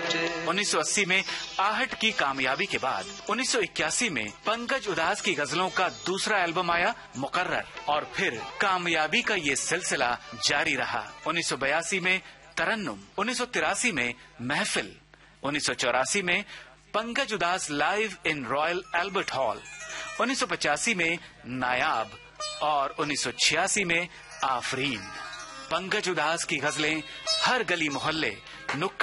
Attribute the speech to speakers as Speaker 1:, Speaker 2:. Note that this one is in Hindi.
Speaker 1: 1980 में आहट की कामयाबी के बाद 1981 में पंकज उधास की गजलों का दूसरा एल्बम आया मुकर्रर, और फिर कामयाबी का ये सिलसिला जारी रहा। 1982 में तरन्नुम, 1983 में महफिल, 1984 में Pankaj Udhas live in royal Albert hall, 1985 में नायाब और 1986 में आफरीन। पंकज उधास की गजलें हर गली मोहल्ले, नुक्कड़